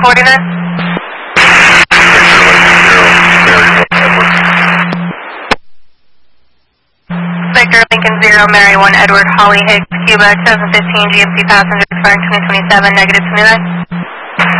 49. Victor Lincoln 0, Mary 1, Edward Holly Higgs, Cuba, 2015 GMC passenger expiring 2027, negative 29.